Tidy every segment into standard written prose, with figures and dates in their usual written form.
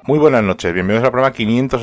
Muy buenas noches, bienvenidos al programa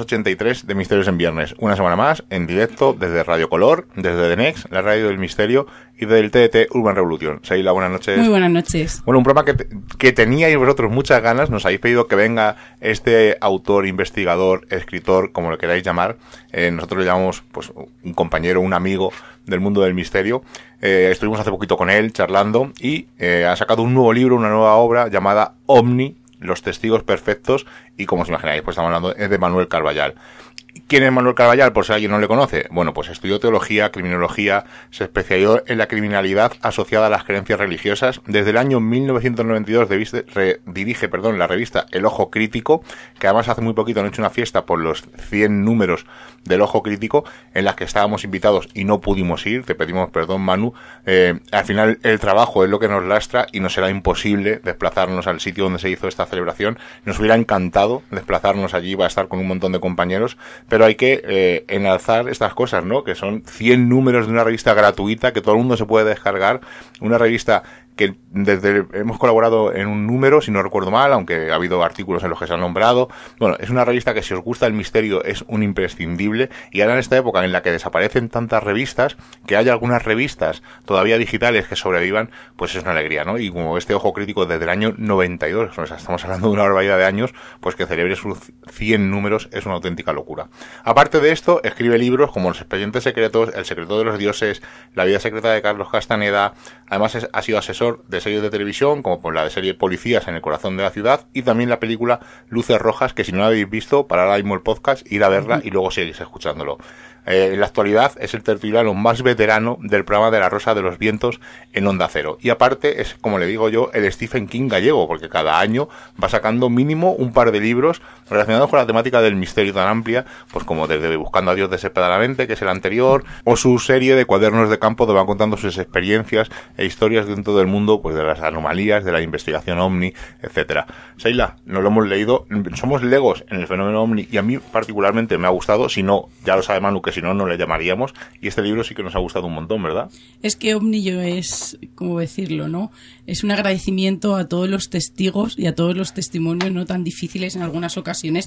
583 de Misterios en Viernes. Una semana más, en directo, desde Radio Color, desde The Next, la radio del misterio, y del TDT Urban Revolution. Seila, buenas noches. Muy buenas noches. Bueno, un programa que teníais vosotros muchas ganas, nos habéis pedido que venga este autor, investigador, escritor, como lo queráis llamar. Nosotros le llamamos pues un compañero, un amigo del mundo del misterio. Estuvimos hace poquito con él charlando y ha sacado un nuevo libro, una nueva obra llamada Omni, los testigos perfectos, y como os imagináis, pues estamos hablando de Manuel Carballal. ¿Quién es Manuel Carballal? Por si alguien no le conoce. Bueno, pues estudió teología, criminología, se especializó en la criminalidad asociada a las creencias religiosas. Desde el año 1992 dirige la revista El Ojo Crítico, que además hace muy poquito han hecho una fiesta por los 100 números del Ojo Crítico, en las que estábamos invitados y no pudimos ir. Te pedimos perdón, Manu. Al final el trabajo es lo que nos lastra y nos será imposible desplazarnos al sitio donde se hizo esta celebración. Nos hubiera encantado desplazarnos allí, va a estar con un montón de compañeros, pero hay que enalzar estas cosas, ¿no? Que son 100 números de una revista gratuita que todo el mundo se puede descargar, una revista que hemos colaborado en un número, si no recuerdo mal, aunque ha habido artículos en los que se han nombrado. Bueno, es una revista que, si os gusta el misterio, es un imprescindible, y ahora en esta época en la que desaparecen tantas revistas, que haya algunas revistas todavía digitales que sobrevivan, pues es una alegría, ¿no? Y como este Ojo Crítico desde el año 92, o sea, estamos hablando de una barbaridad de años, pues que celebre sus 100 números es una auténtica locura. Aparte de esto, escribe libros como Los Expedientes Secretos, El Secreto de los Dioses, La Vida Secreta de Carlos Castaneda. Además ha sido asesor de series de televisión, como por la de serie Policías en el corazón de la ciudad, y también la película Luces Rojas, que si no la habéis visto, parar ahora mismo el podcast, ir a verla y luego seguís escuchándolo. En la actualidad es el tertuliano más veterano del programa de La Rosa de los Vientos en Onda Cero. Y aparte es, como le digo yo, el Stephen King gallego, porque cada año va sacando mínimo un par de libros relacionados con la temática del misterio tan amplia, pues como desde Buscando a Dios desepadamente, que es el anterior, o su serie de cuadernos de campo, donde va contando sus experiencias e historias dentro del mundo, pues de las anomalías, de la investigación OVNI, etcétera. Seila, nos lo hemos leído, somos legos en el fenómeno OVNI, y a mí particularmente me ha gustado. Si no, ya lo sabe Manu, que si no, no le llamaríamos, y este libro sí que nos ha gustado un montón, ¿verdad? Es que OVNI es, ¿cómo decirlo, no? Es un agradecimiento a todos los testigos y a todos los testimonios no tan difíciles en algunas ocasiones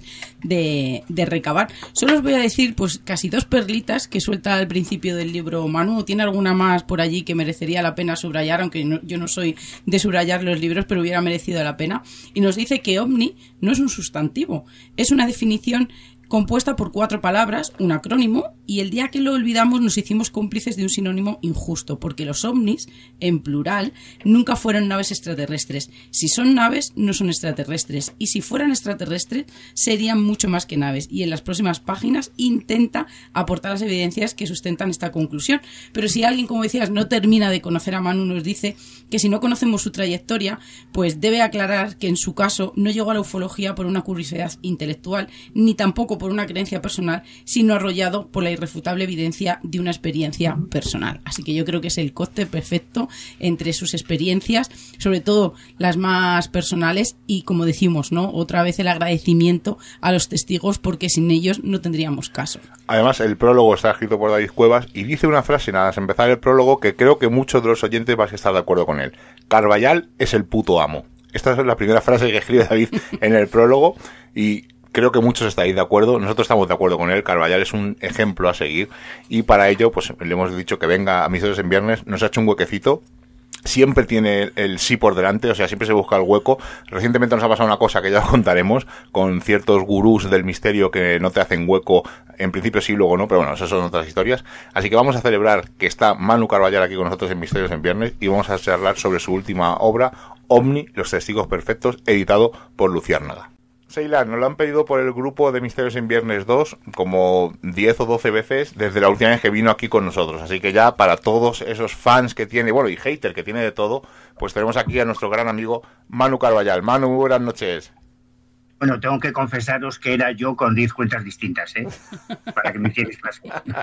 de recabar. Solo os voy a decir pues casi 2 perlitas que suelta al principio del libro Manu. ¿Tiene alguna más por allí que merecería la pena subrayar? Aunque yo no soy de subrayar los libros, pero hubiera merecido la pena. Y nos dice que OVNI no es un sustantivo, es una definición compuesta por 4 palabras, un acrónimo, y el día que lo olvidamos nos hicimos cómplices de un sinónimo injusto, porque los ovnis, en plural, nunca fueron naves extraterrestres. Si son naves, no son extraterrestres, y si fueran extraterrestres, serían mucho más que naves, y en las próximas páginas intenta aportar las evidencias que sustentan esta conclusión. Pero si alguien, como decías, no termina de conocer a Manu, nos dice que si no conocemos su trayectoria, pues debe aclarar que en su caso no llegó a la ufología por una curiosidad intelectual, ni tampoco por una creencia personal, sino arrollado por la irrefutable evidencia de una experiencia personal. Así que yo creo que es el cóctel perfecto entre sus experiencias, sobre todo las más personales, y como decimos, ¿no? Otra vez el agradecimiento a los testigos, porque sin ellos no tendríamos caso. Además, el prólogo está escrito por David Cuevas y dice una frase nada más empezar el prólogo que creo que muchos de los oyentes van a estar de acuerdo con él. Carballal es el puto amo. Esta es la primera frase que escribe David en el prólogo, y creo que muchos estáis de acuerdo. Nosotros estamos de acuerdo con él. Carballal es un ejemplo a seguir, y para ello pues le hemos dicho que venga a Misterios en Viernes. Nos ha hecho un huequecito. Siempre tiene el sí por delante, o sea, siempre se busca el hueco. Recientemente nos ha pasado una cosa que ya os contaremos, con ciertos gurús del misterio que no te hacen hueco, en principio sí, luego no, pero bueno, esas son otras historias. Así que vamos a celebrar que está Manu Carballal aquí con nosotros en Misterios en Viernes, y vamos a charlar sobre su última obra, OVNI, los testigos perfectos, editado por Luciérnaga. Seila, nos lo han pedido por el grupo de Misterios en Viernes 2 como 10 o 12 veces desde la última vez que vino aquí con nosotros. Así que ya para todos esos fans que tiene, bueno, y hater que tiene de todo, pues tenemos aquí a nuestro gran amigo Manu Carballal. Manu, buenas noches. Bueno, tengo que confesaros que era yo con 10 cuentas distintas, ¿eh? Para que me hicierais caso.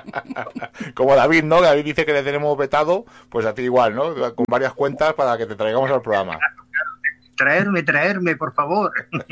Como David, ¿no? David dice que le tenemos vetado, pues a ti igual, ¿no? Con varias cuentas para que te traigamos al programa. Traerme, por favor.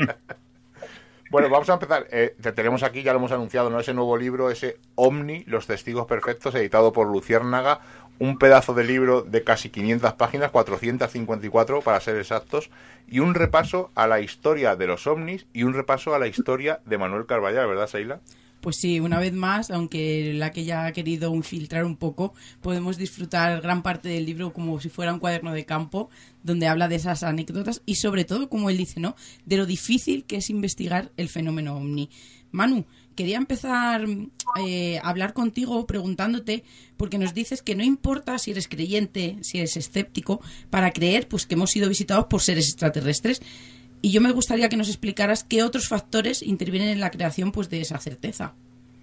Bueno, vamos a empezar. Te tenemos aquí, ya lo hemos anunciado, ¿no? Ese nuevo libro, ese OVNI, los testigos perfectos, editado por Luciérnaga. un pedazo de libro de casi 500 páginas, 454 para ser exactos, y un repaso a la historia de los ovnis y un repaso a la historia de Manuel Carballal, ¿verdad, Seila? Pues sí, una vez más, aunque la que ya ha querido infiltrar un poco, podemos disfrutar gran parte del libro como si fuera un cuaderno de campo, donde habla de esas anécdotas y sobre todo, como él dice, ¿no?, de lo difícil que es investigar el fenómeno ovni. Manu, quería empezar a hablar contigo preguntándote, porque nos dices que no importa si eres creyente, si eres escéptico, para creer pues que hemos sido visitados por seres extraterrestres. Y yo me gustaría que nos explicaras qué otros factores intervienen en la creación pues de esa certeza.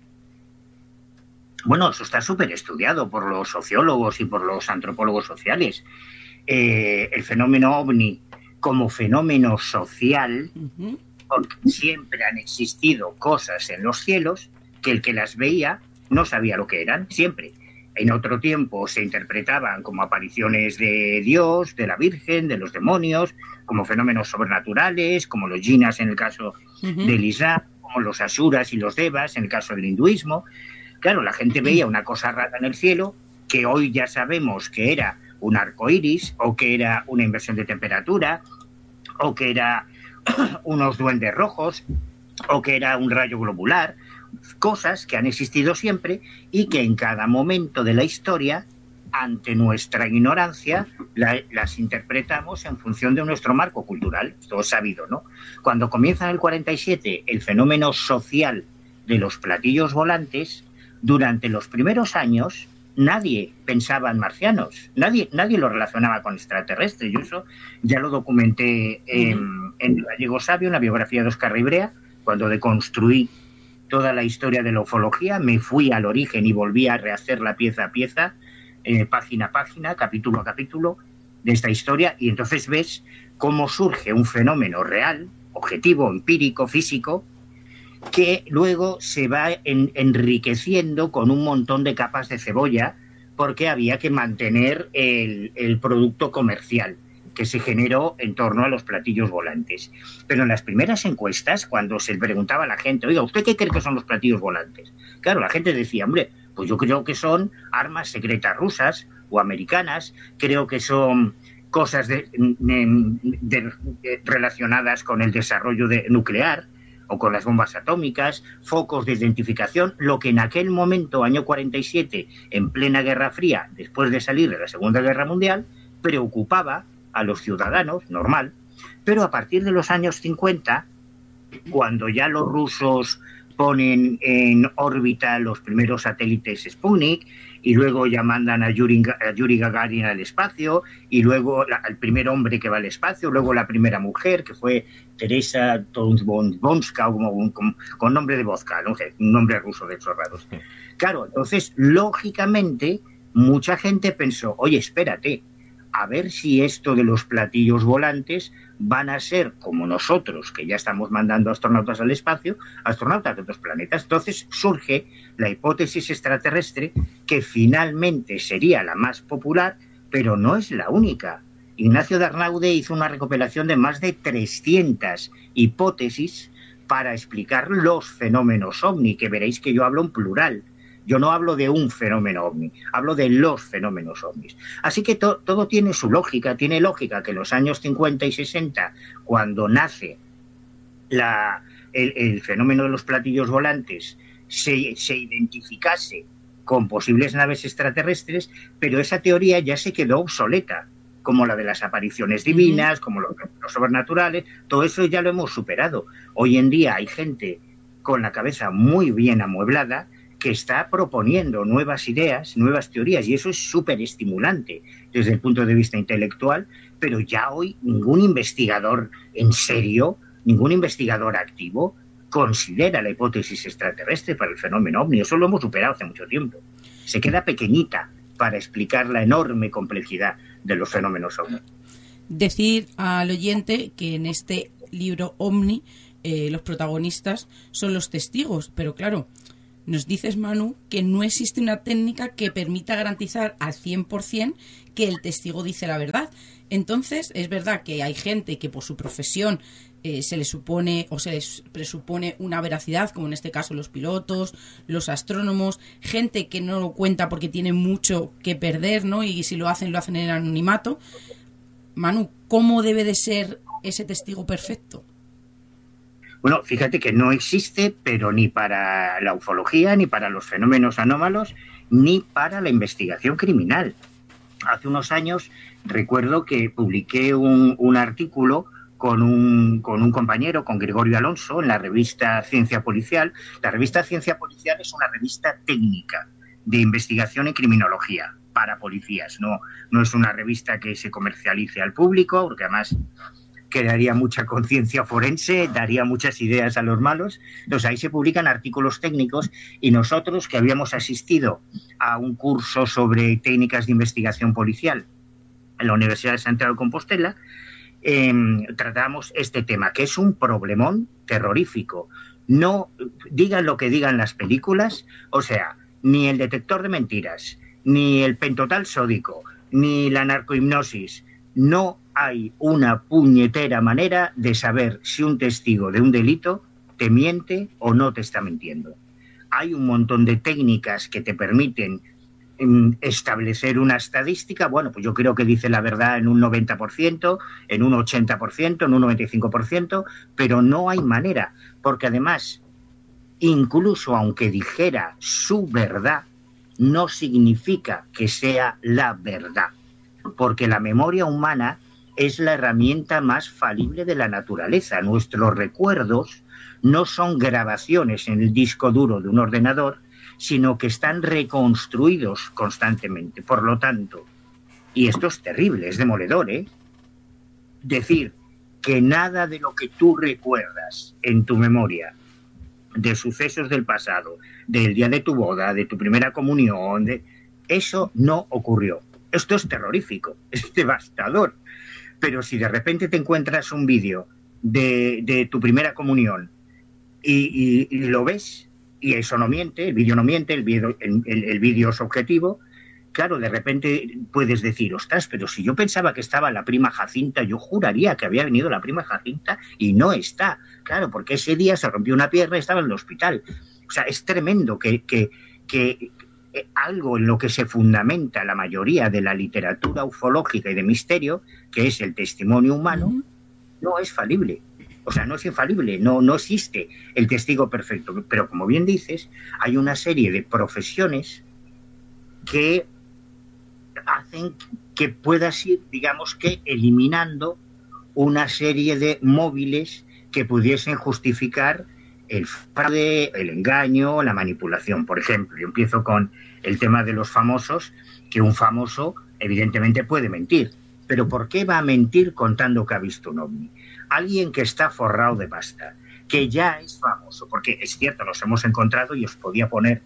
Bueno, eso está súper estudiado por los sociólogos y por los antropólogos sociales. El fenómeno ovni como fenómeno social, porque siempre han existido cosas en los cielos que el que las veía no sabía lo que eran, siempre. En otro tiempo se interpretaban como apariciones de Dios, de la Virgen, de los demonios, como fenómenos sobrenaturales, como los jinas en el caso del Islam, como los asuras y los devas en el caso del hinduismo. Claro, la gente veía una cosa rara en el cielo que hoy ya sabemos que era un arco iris, o que era una inversión de temperatura, o que era unos duendes rojos, o que era un rayo globular. Cosas que han existido siempre y que en cada momento de la historia, ante nuestra ignorancia, las interpretamos en función de nuestro marco cultural. Esto es sabido, ¿no? Cuando comienza en el 47 el fenómeno social de los platillos volantes, durante los primeros años nadie pensaba en marcianos, nadie lo relacionaba con extraterrestres. Yo eso ya lo documenté en El Gallego Sabio, en la biografía de Óscar Ribrea, cuando deconstruí toda la historia de la ufología, me fui al origen y volví a rehacerla pieza a pieza, página a página, capítulo a capítulo de esta historia, y entonces ves cómo surge un fenómeno real, objetivo, empírico, físico, que luego se va enriqueciendo con un montón de capas de cebolla, porque había que mantener el producto comercial que se generó en torno a los platillos volantes. Pero en las primeras encuestas, cuando se le preguntaba a la gente, oiga, ¿usted qué cree que son los platillos volantes? Claro, la gente decía, hombre, pues yo creo que son armas secretas rusas o americanas, creo que son cosas relacionadas con el desarrollo nuclear o con las bombas atómicas, focos de identificación, lo que en aquel momento, año 47, en plena Guerra Fría, después de salir de la Segunda Guerra Mundial, preocupaba a los ciudadanos, normal, pero a partir de los años 50, cuando ya los rusos ponen en órbita los primeros satélites Sputnik, y luego ya mandan a Yuri Gagarin al espacio, y luego al primer hombre que va al espacio, luego la primera mujer, que fue Teresa Bonska, con nombre de vodka, ¿no? Un nombre ruso de esos raros. Claro, entonces, lógicamente, mucha gente pensó, oye, espérate, a ver si esto de los platillos volantes van a ser como nosotros, que ya estamos mandando astronautas al espacio, astronautas de otros planetas. Entonces surge la hipótesis extraterrestre, que finalmente sería la más popular, pero no es la única. Ignacio de Arnaude hizo una recopilación de más de 300 hipótesis para explicar los fenómenos ovni, que veréis que yo hablo en plural. Yo no hablo de un fenómeno ovni, hablo de los fenómenos ovnis. Así que todo tiene su lógica. Tiene lógica que en los años 50 y 60, cuando nace el fenómeno de los platillos volantes, se identificase con posibles naves extraterrestres, pero esa teoría ya se quedó obsoleta, como la de las apariciones divinas, como los sobrenaturales. Todo eso ya lo hemos superado. Hoy en día hay gente con la cabeza muy bien amueblada que está proponiendo nuevas ideas, nuevas teorías, y eso es súper estimulante desde el punto de vista intelectual, pero ya hoy ningún investigador en serio, ningún investigador activo considera la hipótesis extraterrestre para el fenómeno ovni. Eso lo hemos superado hace mucho tiempo. Se queda pequeñita para explicar la enorme complejidad de los fenómenos ovni. Decir al oyente que en este libro Omni los protagonistas son los testigos, pero claro, nos dices, Manu, que no existe una técnica que permita garantizar al 100% que el testigo dice la verdad. Entonces, es verdad que hay gente que por su profesión se les supone o se les presupone una veracidad, como en este caso los pilotos, los astrónomos, gente que no lo cuenta porque tiene mucho que perder, ¿no? Y si lo hacen en anonimato. Manu, ¿cómo debe de ser ese testigo perfecto? Bueno, fíjate que no existe, pero ni para la ufología, ni para los fenómenos anómalos, ni para la investigación criminal. Hace unos años recuerdo que publiqué un artículo con un compañero, con Gregorio Alonso, en la revista Ciencia Policial. La revista Ciencia Policial es una revista técnica de investigación en criminología para policías. No es una revista que se comercialice al público, porque además crearía mucha conciencia forense, daría muchas ideas a los malos. Entonces ahí se publican artículos técnicos y nosotros, que habíamos asistido a un curso sobre técnicas de investigación policial en la Universidad de Santiago de Compostela, tratamos este tema, que es un problemón terrorífico. No digan lo que digan las películas, o sea, ni el detector de mentiras, ni el pentotal sódico, ni la narcohipnosis, no hay una puñetera manera de saber si un testigo de un delito te miente o no te está mintiendo. Hay un montón de técnicas que te permiten establecer una estadística. Bueno, pues yo creo que dice la verdad en un 90%, en un 80%, en un 95%, pero no hay manera, porque además, incluso aunque dijera su verdad, no significa que sea la verdad, porque la memoria humana es la herramienta más falible de la naturaleza. Nuestros recuerdos no son grabaciones en el disco duro de un ordenador, sino que están reconstruidos constantemente. Por lo tanto, y esto es terrible, es demoledor, decir que nada de lo que tú recuerdas en tu memoria, de sucesos del pasado, del día de tu boda, de tu primera comunión, eso no ocurrió. Esto es terrorífico, es devastador. Pero si de repente te encuentras un vídeo de tu primera comunión y lo ves, y eso no miente, el vídeo no miente, el vídeo es objetivo, claro, de repente puedes decir, ostras, pero si yo pensaba que estaba la prima Jacinta, yo juraría que había venido la prima Jacinta y no está. Claro, porque ese día se rompió una pierna y estaba en el hospital. O sea, es tremendo que algo en lo que se fundamenta la mayoría de la literatura ufológica y de misterio, que es el testimonio humano, no es falible. O sea, no es infalible, no existe el testigo perfecto. Pero como bien dices, hay una serie de profesiones que hacen que puedas ir, digamos que, eliminando una serie de móviles que pudiesen justificar el fraude, el engaño, la manipulación. Por ejemplo, yo empiezo con el tema de los famosos, que un famoso evidentemente puede mentir. Pero ¿por qué va a mentir contando que ha visto un ovni? Alguien que está forrado de pasta, que ya es famoso, porque es cierto, los hemos encontrado y os podía poner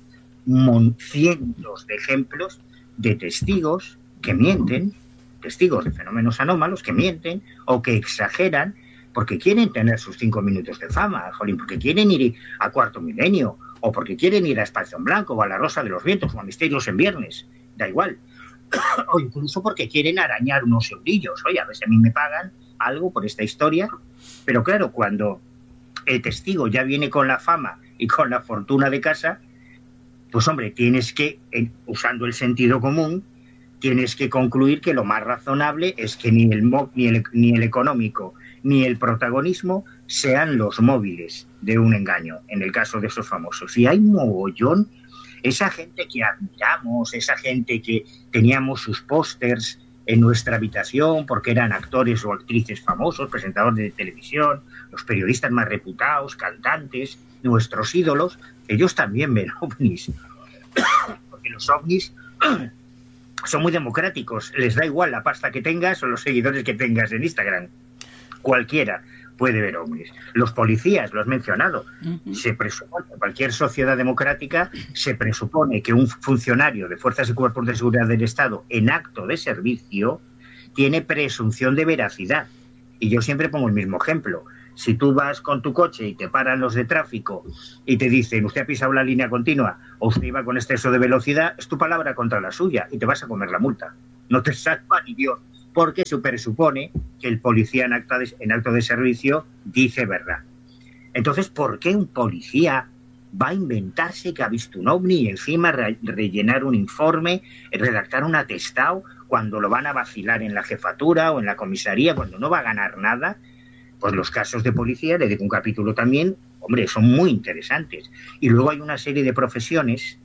cientos de ejemplos de testigos que mienten, testigos de fenómenos anómalos que mienten o que exageran porque quieren tener sus 5 minutos de fama, jolín, porque quieren ir a Cuarto Milenio, o porque quieren ir a Espacio en Blanco, o a La Rosa de los Vientos, o a Misterios en Viernes, da igual. O incluso porque quieren arañar unos eurillos. Oye, a ver si a mí me pagan algo por esta historia. Pero claro, cuando el testigo ya viene con la fama y con la fortuna de casa, pues hombre, tienes que, usando el sentido común, tienes que concluir que lo más razonable es que ni el económico ni el protagonismo sean los móviles de un engaño, en el caso de esos famosos. Y hay mogollón, esa gente que admiramos, esa gente que teníamos sus pósters en nuestra habitación porque eran actores o actrices famosos, presentadores de televisión, los periodistas más reputados, cantantes, nuestros ídolos, ellos también ven ovnis. Porque los ovnis son muy democráticos, les da igual la pasta que tengas o los seguidores que tengas en Instagram. Cualquiera puede ver ovnis. Los policías, lo has mencionado, se presupone, en cualquier sociedad democrática se presupone que un funcionario de fuerzas y cuerpos de seguridad del Estado en acto de servicio tiene presunción de veracidad. Y yo siempre pongo el mismo ejemplo. Si tú vas con tu coche y te paran los de tráfico y te dicen, usted ha pisado la línea continua o usted iba con exceso de velocidad, es tu palabra contra la suya y te vas a comer la multa. No te salva ni Dios. porque se presupone que el policía en acto de servicio dice verdad. Entonces, ¿por qué un policía va a inventarse que ha visto un ovni y encima rellenar un informe, redactar un atestado, cuando lo van a vacilar en la jefatura o en la comisaría, cuando no va a ganar nada? Pues los casos de policía, le digo un capítulo también, hombre, son muy interesantes. Y luego hay una serie de profesiones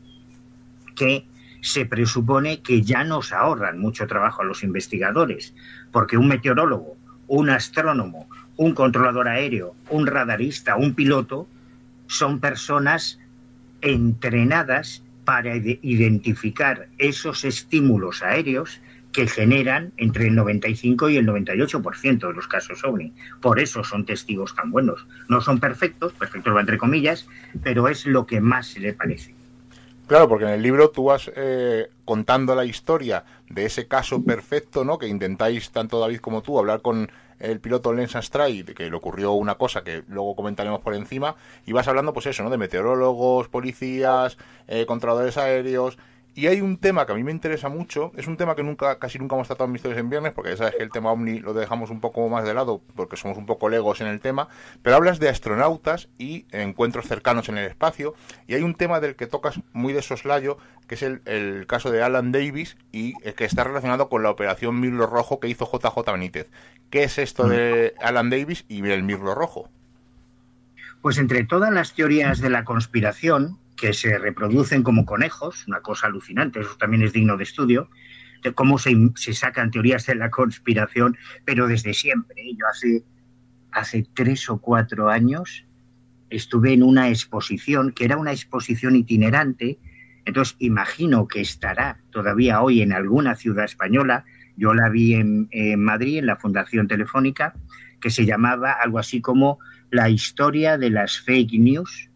que se presupone que ya nos ahorran mucho trabajo a los investigadores, porque un meteorólogo, un astrónomo, un controlador aéreo, un radarista, un piloto, son personas entrenadas para identificar esos estímulos aéreos que generan entre el 95 y el 98% de los casos OVNI. Por eso son testigos tan buenos. No son perfectos va entre comillas, pero es lo que más se le parece. Claro, porque en el libro tú vas contando la historia de ese caso perfecto, ¿no? Que intentáis, tanto David como tú, hablar con el piloto Lance Armstrong, que le ocurrió una cosa que luego comentaremos por encima, y vas hablando, pues eso, ¿no? De meteorólogos, policías, controladores aéreos. Y hay un tema que a mí me interesa mucho, es un tema que casi nunca hemos tratado en Misterios en Viernes, porque ya sabes que el tema OVNI lo dejamos un poco más de lado, porque somos un poco legos en el tema, pero hablas de astronautas y encuentros cercanos en el espacio, y hay un tema del que tocas muy de soslayo, que es el caso de Alan Davis, y que está relacionado con la operación Mirlo Rojo que hizo JJ Benítez. ¿Qué es esto de Alan Davis y el Mirlo Rojo? Pues entre todas las teorías de la conspiración, que se reproducen como conejos, una cosa alucinante, eso también es digno de estudio, de cómo se sacan teorías de la conspiración, pero desde siempre. Yo hace 3 o 4 años estuve en una exposición, que era una exposición itinerante, entonces imagino que estará todavía hoy en alguna ciudad española. Yo la vi en Madrid, en la Fundación Telefónica, que se llamaba algo así como La historia de las fake news.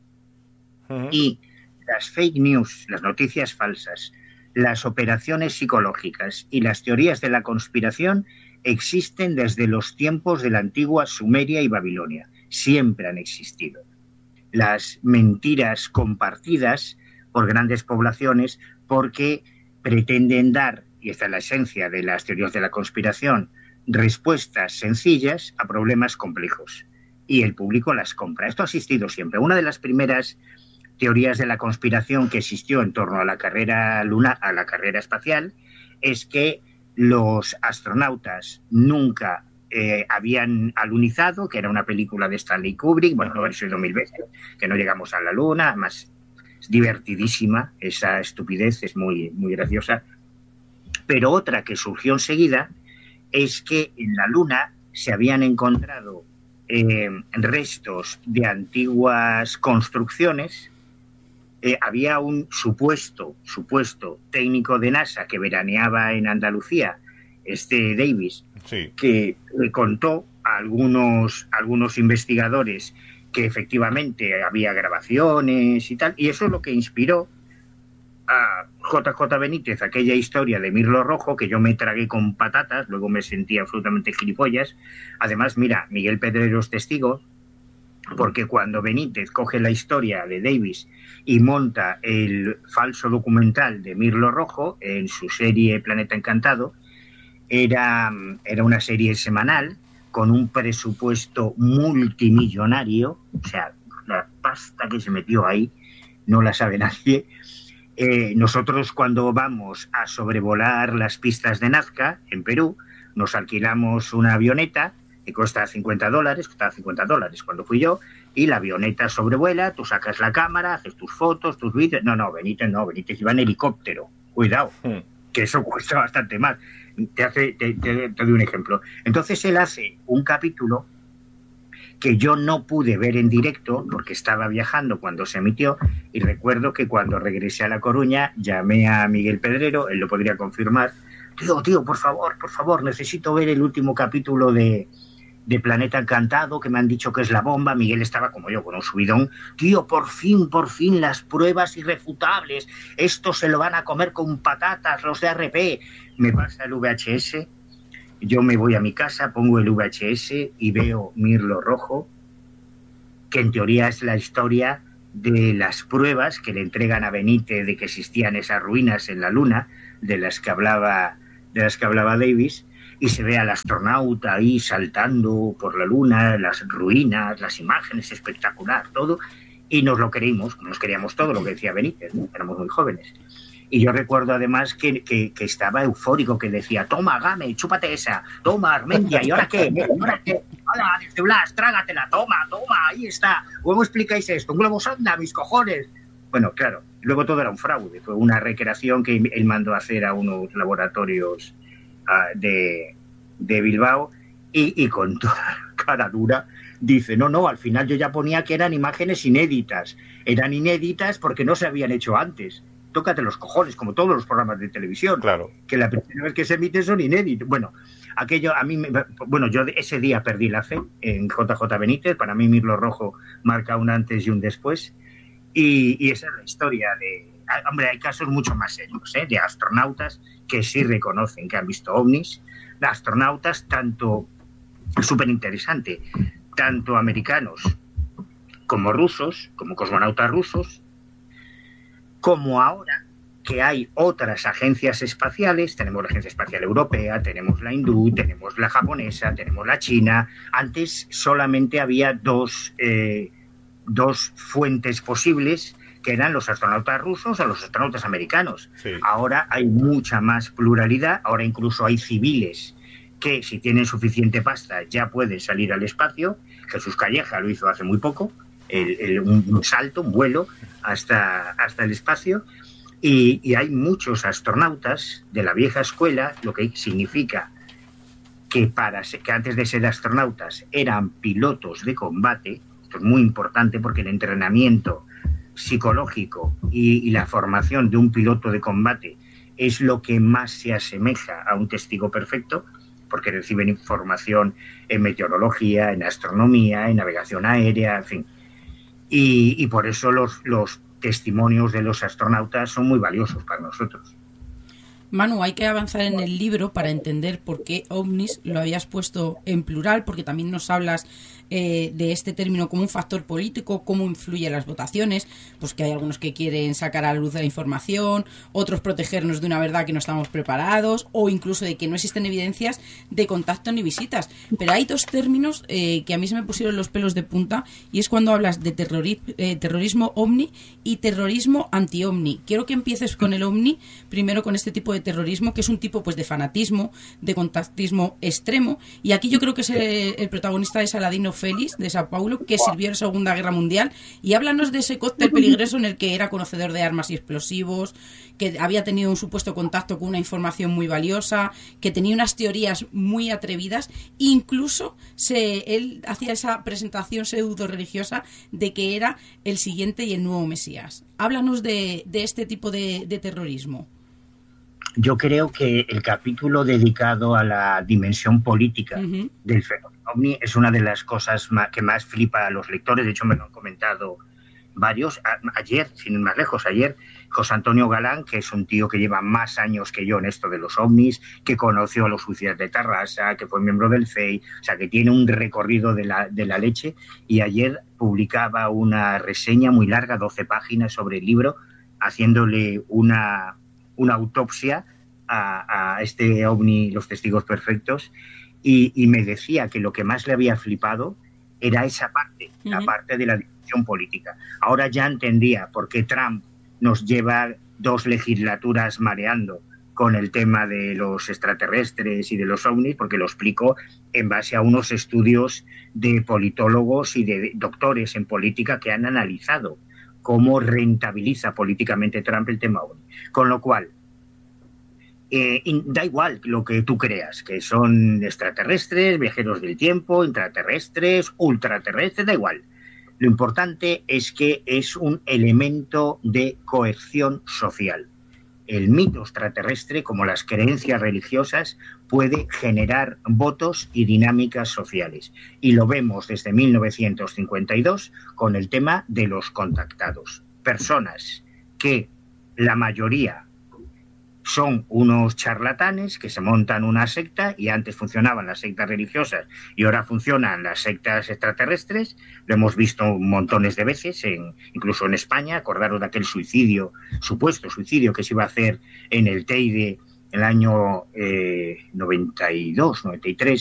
Y las fake news, las noticias falsas, las operaciones psicológicas y las teorías de la conspiración existen desde los tiempos de la antigua Sumeria y Babilonia. Siempre han existido. Las mentiras compartidas por grandes poblaciones porque pretenden dar, y esta es la esencia de las teorías de la conspiración, respuestas sencillas a problemas complejos. Y el público las compra. Esto ha existido siempre. Una de las primeras teorías de la conspiración que existió en torno a la carrera lunar, a la carrera espacial, es que los astronautas nunca habían alunizado, que era una película de Stanley Kubrick, bueno, lo he oído 1000 veces, que no llegamos a la luna, además es divertidísima, esa estupidez es muy, muy graciosa. Pero otra que surgió enseguida es que en la luna se habían encontrado restos de antiguas construcciones. Había un supuesto técnico de NASA que veraneaba en Andalucía, Davis, sí, que le contó a algunos investigadores que efectivamente había grabaciones y tal, y eso es lo que inspiró a JJ Benítez aquella historia de Mirlo Rojo, que yo me tragué con patatas, luego me sentí absolutamente gilipollas. Además, mira, Miguel Pedrero es testigo, porque cuando Benítez coge la historia de Davis y monta el falso documental de Mirlo Rojo en su serie Planeta Encantado, era una serie semanal con un presupuesto multimillonario, o sea, la pasta que se metió ahí no la sabe nadie. Nosotros, cuando vamos a sobrevolar las pistas de Nazca en Perú, nos alquilamos una avioneta que cuesta $50, costaba $50 cuando fui yo, y la avioneta sobrevuela, tú sacas la cámara, haces tus fotos, tus vídeos. Benítez iba en helicóptero, cuidado, que eso cuesta bastante más. Te doy un ejemplo. Entonces él hace un capítulo que yo no pude ver en directo porque estaba viajando cuando se emitió, y recuerdo que cuando regresé a La Coruña llamé a Miguel Pedrero, él lo podría confirmar. Tío, por favor, necesito ver el último capítulo de Planeta Encantado, que me han dicho que es la bomba. Miguel estaba como yo, con un subidón. Tío, por fin, las pruebas irrefutables. Esto se lo van a comer con patatas los de RP. Me pasa el VHS, yo me voy a mi casa, pongo el VHS y veo Mirlo Rojo, que en teoría es la historia de las pruebas que le entregan a Benítez de que existían esas ruinas en la Luna, de las que hablaba Davis, y se ve al astronauta ahí saltando por la luna, las ruinas, las imágenes, espectacular, todo, y nos lo creímos, nos queríamos todo lo que decía Benítez, ¿no? Éramos muy jóvenes. Y yo recuerdo además que estaba eufórico, que decía, toma, Game, chúpate esa, toma, Armentia, ¿y ahora qué? ¿Y ahora qué? Hola, desde Blas, trágatela, toma, ahí está. ¿Cómo explicáis esto? Un globo sonda, mis cojones. Bueno, claro, luego todo era un fraude, fue una recreación que él mandó a hacer a unos laboratorios de Bilbao y con toda cara dura dice, no, al final yo ya ponía que eran imágenes inéditas. Eran inéditas porque no se habían hecho antes. Tócate los cojones, como todos los programas de televisión. Claro. Que la primera vez que se emiten son inéditos. Bueno, aquello a mí, yo ese día perdí la fe en JJ Benítez. Para mí Mirlo Rojo marca un antes y un después. Y esa es la historia de... Hombre, hay casos mucho más serios, de astronautas que sí reconocen que han visto ovnis. De astronautas, tanto, súper interesante, tanto americanos como rusos, como cosmonautas rusos, como ahora que hay otras agencias espaciales, tenemos la Agencia Espacial Europea, tenemos la hindú, tenemos la japonesa, tenemos la china. Antes solamente había dos fuentes posibles, que eran los astronautas rusos o los astronautas americanos. Sí. Ahora hay mucha más pluralidad, ahora incluso hay civiles que si tienen suficiente pasta ya pueden salir al espacio. Jesús Calleja lo hizo hace muy poco, un salto, un vuelo hasta el espacio, y hay muchos astronautas de la vieja escuela, lo que significa que antes de ser astronautas eran pilotos de combate. Esto es muy importante porque el entrenamiento psicológico y la formación de un piloto de combate es lo que más se asemeja a un testigo perfecto, porque reciben información en meteorología, en astronomía, en navegación aérea, en fin. Y por eso los testimonios de los astronautas son muy valiosos para nosotros. Manu, hay que avanzar en el libro para entender por qué ovnis lo habías puesto en plural, porque también nos hablas de este término como un factor político, cómo influye en las votaciones, pues que hay algunos que quieren sacar a la luz de la información, otros protegernos de una verdad que no estamos preparados, o incluso de que no existen evidencias de contacto ni visitas. Pero hay dos términos que a mí se me pusieron los pelos de punta, y es cuando hablas de terrorismo ovni y terrorismo anti-ovni. Quiero que empieces con el ovni, primero con este tipo de terrorismo, que es un tipo pues de fanatismo, de contactismo extremo, y aquí yo creo que el protagonista es Saladino Félix, de Sao Paulo, que sirvió en la Segunda Guerra Mundial, y háblanos de ese cóctel peligroso en el que era conocedor de armas y explosivos, que había tenido un supuesto contacto con una información muy valiosa, que tenía unas teorías muy atrevidas, incluso él hacía esa presentación pseudo-religiosa de que era el siguiente y el nuevo Mesías. Háblanos de este tipo de terrorismo. Yo creo que el capítulo dedicado a la dimensión política del fenómeno ovni es una de las cosas que más flipa a los lectores. De hecho, me lo han comentado varios. Ayer, sin ir más lejos, José Antonio Galán, que es un tío que lleva más años que yo en esto de los ovnis, que conoció a los suicidas de Tarrasa, que fue miembro del FEI, o sea, que tiene un recorrido de la leche, y ayer publicaba una reseña muy larga, 12 páginas, sobre el libro, haciéndole una autopsia a este ovni, los testigos perfectos, y me decía que lo que más le había flipado era esa parte, la parte de la dimensión política. Ahora ya entendía por qué Trump nos lleva 2 legislaturas mareando con el tema de los extraterrestres y de los ovnis, porque lo explico en base a unos estudios de politólogos y de doctores en política que han analizado cómo rentabiliza políticamente Trump el tema ovni. Con lo cual, da igual lo que tú creas, que son extraterrestres, viajeros del tiempo, intraterrestres, ultraterrestres, da igual. Lo importante es que es un elemento de coerción social. El mito extraterrestre, como las creencias religiosas, puede generar votos y dinámicas sociales. Y lo vemos desde 1952 con el tema de los contactados. Personas que la mayoría son unos charlatanes que se montan una secta, y antes funcionaban las sectas religiosas y ahora funcionan las sectas extraterrestres. Lo hemos visto montones de veces, incluso en España. Acordaros de aquel supuesto suicidio que se iba a hacer en el Teide en el año 92, 93,